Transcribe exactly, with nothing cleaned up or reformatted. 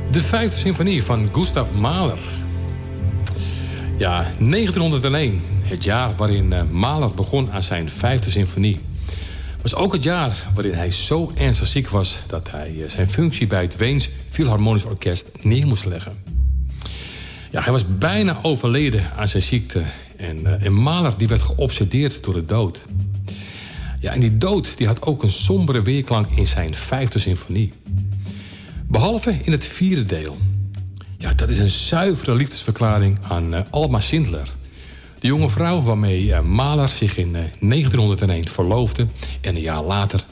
De vijfde symfonie van Gustav Mahler. Ja, negentienhonderdéén, het jaar waarin uh, Mahler begon aan zijn vijfde symfonie, was ook het jaar waarin hij zo ernstig ziek was dat hij uh, zijn functie bij het Weens Philharmonisch Orkest neer moest leggen. Ja, hij was bijna overleden aan zijn ziekte en, uh, en Mahler die werd geobsedeerd door de dood. Ja, en die dood die had ook een sombere weerklank in zijn vijfde symfonie. Behalve in het vierde deel. Ja, dat is een zuivere liefdesverklaring aan uh, Alma Schindler. De jonge vrouw waarmee uh, Mahler zich in uh, negentienhonderdéén verloofde en een jaar later